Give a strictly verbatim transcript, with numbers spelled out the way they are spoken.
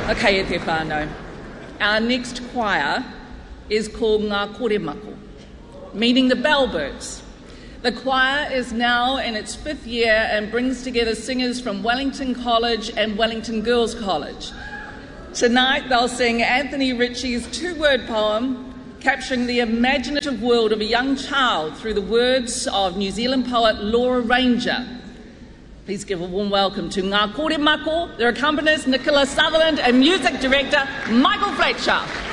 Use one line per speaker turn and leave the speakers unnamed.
Okay, e te whānau. Our next choir is called Ngā Kore Mako, meaning the Bellbirds. The choir is now in its fifth year and brings together singers from Wellington College and Wellington Girls College. Tonight they'll sing Anthony Ritchie's two-word poem capturing the imaginative world of a young child through the words of New Zealand poet Laura Ranger. Please give a warm welcome to Ngā Kore Mako, their accompanist Nicola Sutherland and music director Michael Fletcher.